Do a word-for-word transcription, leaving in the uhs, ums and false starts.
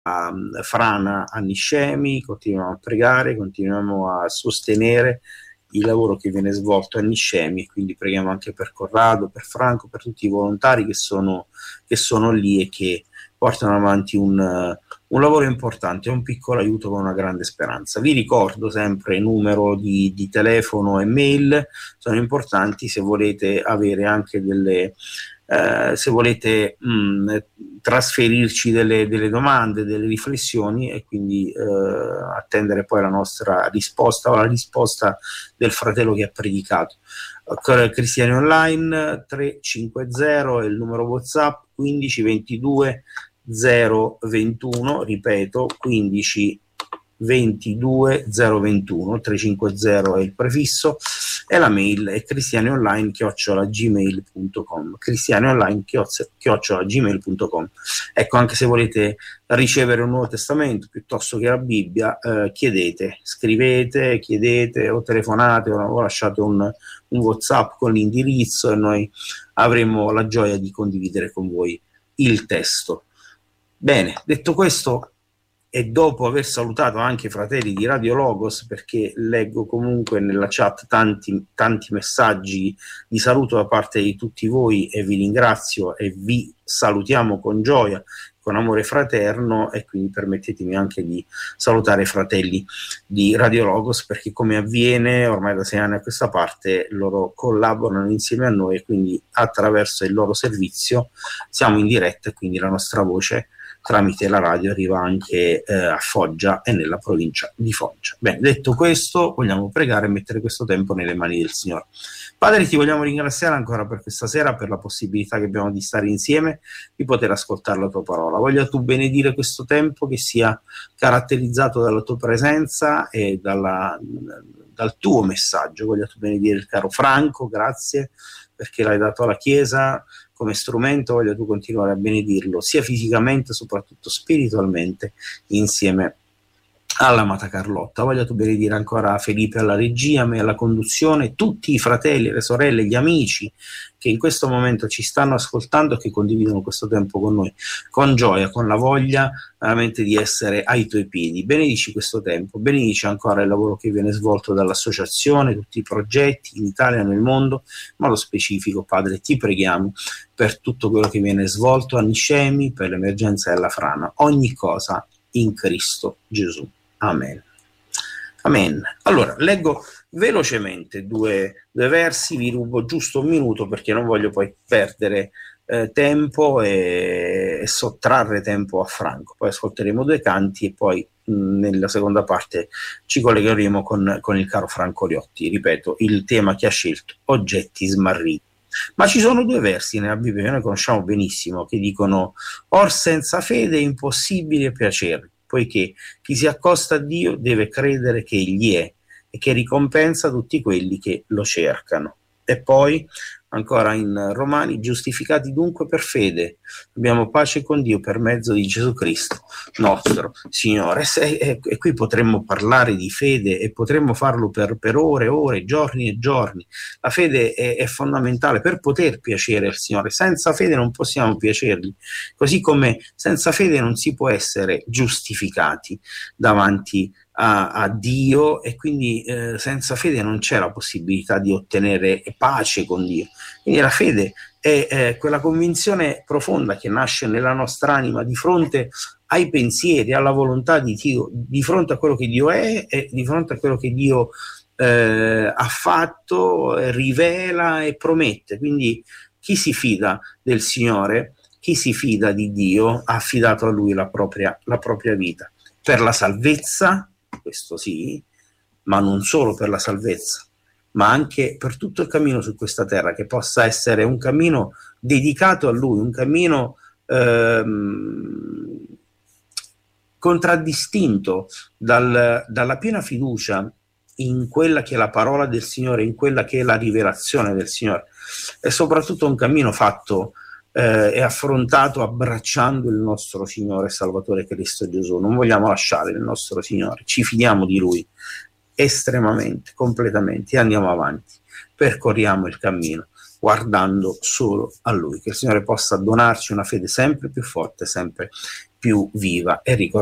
a Frana a Niscemi, continuiamo a pregare, continuiamo a sostenere il lavoro che viene svolto a Niscemi, e quindi preghiamo anche per Corrado, per Franco, per tutti i volontari che sono, che sono lì e che portano avanti un, un lavoro importante, un piccolo aiuto con una grande speranza. Vi ricordo sempre il numero di, di telefono e mail, sono importanti se volete avere anche delle... Eh, se volete mh, trasferirci delle, delle domande, delle riflessioni, e quindi eh, attendere poi la nostra risposta o la risposta del fratello che ha predicato. Cristiani Online tre cinque zero è il numero WhatsApp, quindici ventidue zero ventuno, ripeto quindici ventidue zero ventuno, tre cinque zero è il prefisso, e la mail è cristianionline chiocciola gmail punto com, cristianionline chiocciola gmail punto com. Ecco, anche se volete ricevere un Nuovo Testamento piuttosto che la Bibbia, eh, chiedete, scrivete, chiedete o telefonate o, o lasciate un, un WhatsApp con l'indirizzo e noi avremo la gioia di condividere con voi il testo. Bene, detto questo, e dopo aver salutato anche i fratelli di Radio Logos, perché leggo comunque nella chat tanti, tanti messaggi di saluto da parte di tutti voi, e vi ringrazio e vi salutiamo con gioia, con amore fraterno, e quindi permettetemi anche di salutare i fratelli di Radio Logos, perché come avviene ormai da sei anni a questa parte loro collaborano insieme a noi, e quindi attraverso il loro servizio siamo in diretta, e quindi la nostra voce tramite la radio arriva anche eh, a Foggia e nella provincia di Foggia. Bene, detto questo, vogliamo pregare e mettere questo tempo nelle mani del Signore. Padre, ti vogliamo ringraziare ancora per questa sera, per la possibilità che abbiamo di stare insieme, di poter ascoltare la tua parola. Voglia tu benedire questo tempo, che sia caratterizzato dalla tua presenza e dalla, dal tuo messaggio. Voglia tu benedire il caro Franco, grazie perché l'hai dato alla Chiesa come strumento. Voglio tu continuare a benedirlo sia fisicamente, soprattutto spiritualmente, insieme all'amata Carlotta. Voglio tu benedire ancora Felipe alla regia, me alla conduzione, tutti i fratelli, le sorelle, gli amici che in questo momento ci stanno ascoltando e che condividono questo tempo con noi, con gioia, con la voglia veramente di essere ai tuoi piedi. Benedici questo tempo, benedici ancora il lavoro che viene svolto dall'associazione, tutti i progetti in Italia e nel mondo, ma lo specifico, Padre, ti preghiamo per tutto quello che viene svolto a Niscemi, per l'emergenza della frana, ogni cosa in Cristo Gesù. Amen. Amen. Allora, leggo velocemente due, due versi, vi rubo giusto un minuto perché non voglio poi perdere eh, tempo e, e sottrarre tempo a Franco. Poi ascolteremo due canti e poi mh, nella seconda parte ci collegheremo con, con il caro Franco Liotti. Ripeto, il tema che ha scelto, oggetti smarriti. Ma ci sono due versi nella Bibbia che noi conosciamo benissimo, che dicono: or senza fede è impossibile piacergli, poiché chi si accosta a Dio deve credere che Egli è e che ricompensa tutti quelli che lo cercano. E poi, ancora in Romani, giustificati dunque per fede, abbiamo pace con Dio per mezzo di Gesù Cristo, nostro Signore. E, e, e qui potremmo parlare di fede e potremmo farlo per, per ore e ore, giorni e giorni. La fede è, è fondamentale per poter piacere al Signore. Senza fede non possiamo piacergli, così come senza fede non si può essere giustificati davanti A, a Dio, e quindi eh, senza fede non c'è la possibilità di ottenere pace con Dio. Quindi la fede è eh, quella convinzione profonda che nasce nella nostra anima di fronte ai pensieri, alla volontà di Dio, di fronte a quello che Dio è e di fronte a quello che Dio eh, ha fatto, rivela e promette. Quindi chi si fida del Signore, chi si fida di Dio, ha affidato a Lui la propria, la propria vita per la salvezza, questo sì, ma non solo per la salvezza, ma anche per tutto il cammino su questa terra, che possa essere un cammino dedicato a Lui, un cammino ehm, contraddistinto dal, dalla piena fiducia in quella che è la parola del Signore, in quella che è la rivelazione del Signore, e soprattutto un cammino fatto eh, e affrontato abbracciando il nostro Signore e Salvatore Cristo Gesù. Non vogliamo lasciare il nostro Signore, ci fidiamo di Lui estremamente, completamente, e andiamo avanti, percorriamo il cammino guardando solo a Lui. Che il Signore possa donarci una fede sempre più forte, sempre più viva, e ricordare